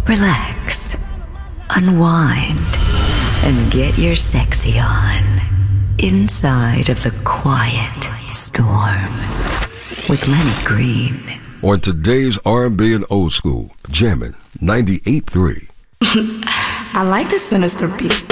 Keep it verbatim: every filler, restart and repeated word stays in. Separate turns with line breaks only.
relax, unwind, and get your sexy on inside of the quiet storm with Lenny Green.
On today's R and B and old school, jamming ninety-eight point three.
I like the sinister beat.